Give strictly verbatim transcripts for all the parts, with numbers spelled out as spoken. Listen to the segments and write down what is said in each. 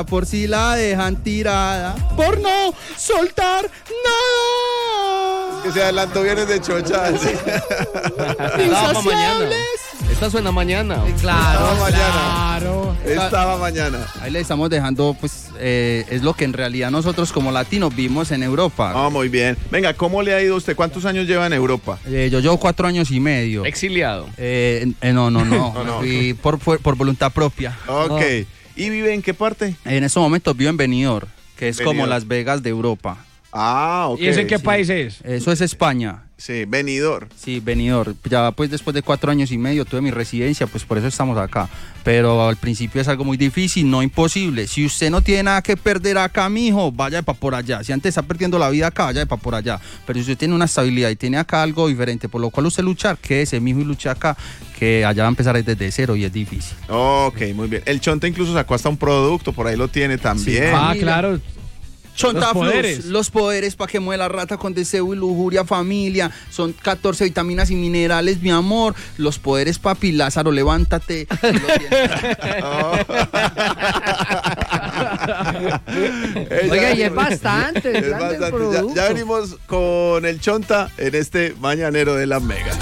parada por si la dejan tirada, por no soltar nada. Que se adelantó viernes de chocha. Estaba mañana. Esta suena mañana. Claro, Estaba mañana. claro. Estaba mañana. Ahí le estamos dejando, pues, eh, es lo que en realidad nosotros como latinos vimos en Europa. Ah, muy bien. Venga, ¿cómo le ha ido a usted? ¿Cuántos años lleva en Europa? Eh, yo llevo cuatro años y medio. Exiliado. Eh, eh, no, no, no. No, no. Fui por, por, por voluntad propia. Ok. No. ¿Y vive en qué parte? En estos momentos vivo en Benidorm, que es como Benidorm. Las Vegas de Europa. Ah, ok. ¿Y ese en qué sí. país es? Eso es España. Sí, Benidorm. Sí, Benidorm. Ya pues después de cuatro años y medio tuve mi residencia, pues por eso estamos acá. Pero al principio es algo muy difícil, no imposible. Si usted no tiene nada que perder acá, mijo, vaya para por allá. Si antes está perdiendo la vida acá, vaya para por allá. Pero si usted tiene una estabilidad y tiene acá algo diferente, por lo cual usted luchar, quédese, mijo, y luche acá, que allá va a empezar desde cero y es difícil. Ok, muy bien. El Chonta incluso sacó hasta un producto, por ahí lo tiene también. Sí. Ah, Mira. claro. Chonta Los Plus, poderes. los poderes para que mueva la rata con deseo y lujuria, familia. Son catorce vitaminas y minerales, mi amor. Los poderes, papi. Lázaro, levántate. Oiga, y es bastante, Es grande el bastante. Ya, producto. ya venimos con el Chonta en este mañanero de la Mega.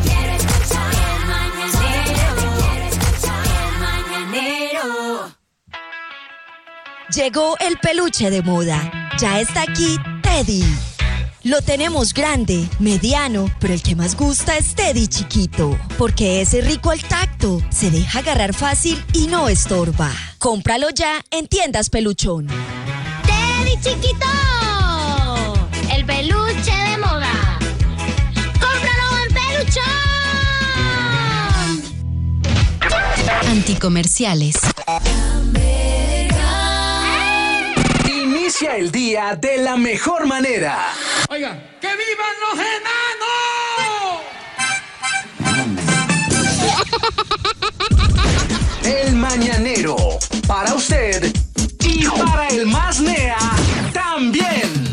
Llegó el peluche de moda. Ya está aquí Teddy. Lo tenemos grande, mediano, pero el que más gusta es Teddy chiquito, porque ese rico al tacto, se deja agarrar fácil y no estorba. Cómpralo ya en Tiendas Peluchón. ¡Teddy chiquito! El peluche de moda. ¡Cómpralo en Peluchón! Anticomerciales. Inicia el día de la mejor manera. Oiga, ¡que vivan los enanos! El mañanero. Para usted y para el más nea también.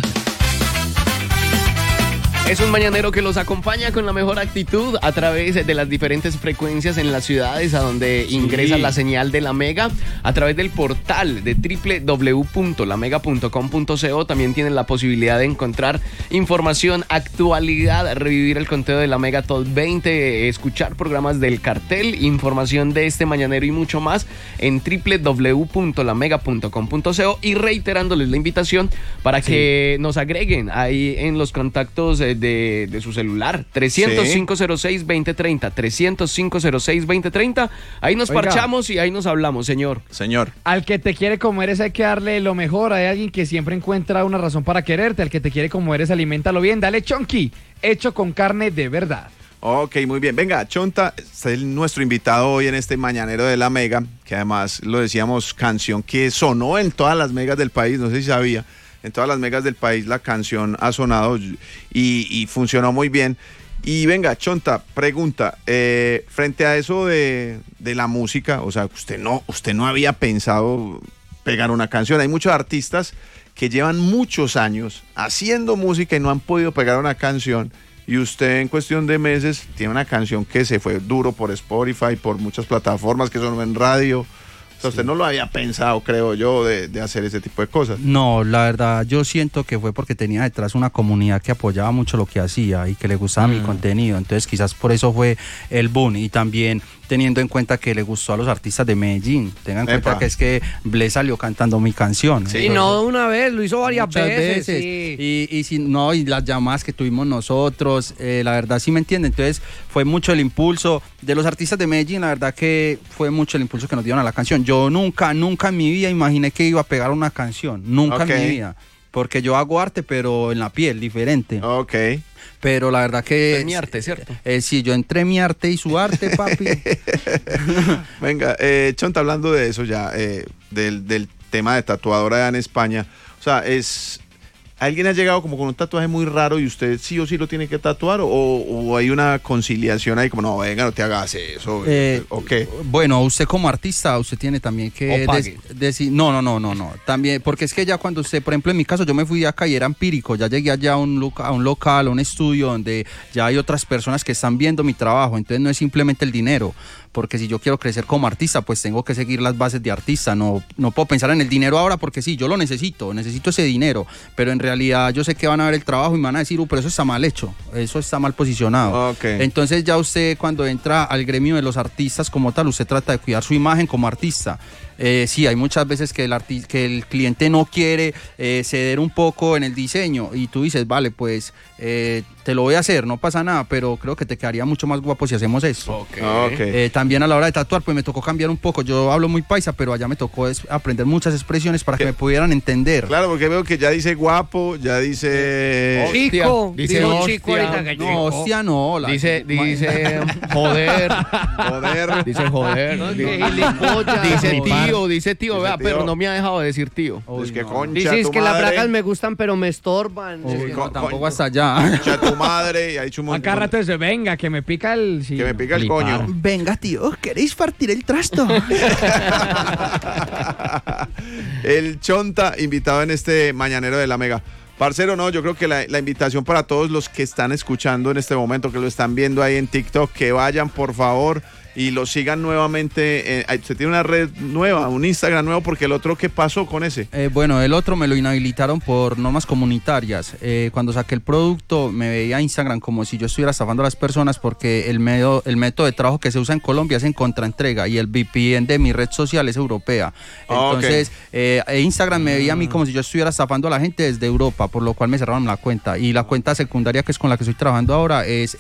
Es un mañanero que los acompaña con la mejor actitud a través de las diferentes frecuencias en las ciudades a donde sí. ingresa la señal de la Mega, a través del portal de doble u doble u doble u punto la mega punto com punto co. También tienen la posibilidad de encontrar información, actualidad, revivir el conteo de la Mega Top veinte, escuchar programas del cartel, información de este mañanero y mucho más en doble u doble u doble u punto la mega punto com punto co, y reiterándoles la invitación para sí. que nos agreguen ahí en los contactos de De, de su celular, trescientos, cinco cero seis, veinte treinta, trescientos, cinco cero seis, veinte treinta. Ahí nos Oiga. parchamos y ahí nos hablamos, señor. Señor. Al que te quiere como eres hay que darle lo mejor. Hay alguien que siempre encuentra una razón para quererte. Al que te quiere como eres, aliméntalo bien. Dale Chonky, hecho con carne de verdad. Ok, muy bien. Venga, Chonta, es nuestro invitado hoy en este mañanero de la Mega, que además lo decíamos, canción que sonó en todas las megas del país, no sé si sabía. En todas las megas del país la canción ha sonado y, y funcionó muy bien. Y venga, Chonta, pregunta, eh, frente a eso de, de la música, o sea, usted no, usted no había pensado pegar una canción. Hay muchos artistas que llevan muchos años haciendo música y no han podido pegar una canción. Y usted en cuestión de meses tiene una canción que se fue duro por Spotify, por muchas plataformas que sonó en radio. O sea, usted no lo había pensado, creo yo, de, de hacer ese tipo de cosas. No, la verdad, yo siento que fue porque tenía detrás una comunidad que apoyaba mucho lo que hacía y que le gustaba mm. mi contenido. Entonces, quizás por eso fue el boom. Y también teniendo en cuenta que le gustó a los artistas de Medellín. Tengan en cuenta que es que Bless salió cantando mi canción. Sí, entonces, no una vez, lo hizo varias veces. veces. Sí. Y, y, si, no, y las llamadas que tuvimos nosotros, eh, la verdad, sí me entienden. Entonces, fue mucho el impulso de los artistas de Medellín. La verdad que fue mucho el impulso que nos dieron a la canción. Yo nunca, nunca en mi vida imaginé que iba a pegar una canción. Nunca okay. en mi vida. Porque yo hago arte, pero en la piel, diferente. Ok. Pero la verdad que... Es mi arte, ¿cierto? Eh, sí, yo entré mi arte y su arte, papi. Venga, eh, Chonta, hablando de eso ya, eh, del, del tema de tatuadora allá en España. O sea, es... ¿Alguien ha llegado como con un tatuaje muy raro y usted sí o sí lo tiene que tatuar? ¿O, o hay una conciliación ahí como, no, venga, no te hagas eso? Eh, ¿O qué? Bueno, usted como artista, usted tiene también que decir... No, no, no, no, no. También, porque es que ya cuando usted, por ejemplo, en mi caso, yo me fui de acá y era empírico. Ya llegué allá a un, loca, a un local, a un estudio donde ya hay otras personas que están viendo mi trabajo. Entonces no es simplemente el dinero. porque si yo quiero crecer como artista, pues tengo que seguir las bases de artista, no, no puedo pensar en el dinero ahora porque sí, yo lo necesito, necesito ese dinero, pero en realidad yo sé que van a ver el trabajo y me van a decir, uh, pero eso está mal hecho, eso está mal posicionado. Okay. Entonces ya usted cuando entra al gremio de los artistas como tal, usted trata de cuidar su imagen como artista. Eh, sí, hay muchas veces que el, arti- que el cliente no quiere eh, ceder un poco en el diseño y tú dices, vale, pues eh, te lo voy a hacer, no pasa nada, pero creo que te quedaría mucho más guapo si hacemos esto. Okay. Okay. Eh, también a la hora de tatuar, pues me tocó cambiar un poco. Yo hablo muy paisa, pero allá me tocó es- aprender muchas expresiones para que me pudieran entender. Claro, porque veo que ya dice guapo, ya dice... Chico, Dice dijo hostia. chico ahorita que No, chico. hostia, no. La, Dice, dice, joder. Joder. Dice joder. No, Dice- que gilipollas. Dice No, tío, dice tío, Dice vea, tío. pero no me ha dejado de decir tío. Uy, Es que no. concha Dices tu que las madre, bragas me gustan, pero me estorban. Uy, Sí, no, con- tampoco con- hasta allá. concha tu madre, y ha dicho un A cada montón. rato dice, venga, que me pica el... sí, Que me pica el flipar. coño. Venga, tío, ¿queréis partir el trasto? El Chonta, invitado en este Mañanero de la Mega. Parcero, no, yo creo que la, la invitación para todos los que están escuchando en este momento, que lo están viendo ahí en TikTok, que vayan por favor y lo sigan nuevamente. Eh, se tiene una red nueva, un Instagram nuevo, porque el otro, ¿qué pasó con ese? Eh, bueno, el otro me lo inhabilitaron por normas comunitarias. Eh, cuando saqué el producto me veía Instagram como si yo estuviera estafando a las personas porque el, medio, el método de trabajo que se usa en Colombia es en contraentrega y el V P N de mi red social es europea. Ah, Entonces ok. eh, Instagram me veía a mí como si yo estuviera estafando a la gente desde Europa, por lo cual me cerraron la cuenta. Y la cuenta secundaria que es con la que estoy trabajando ahora es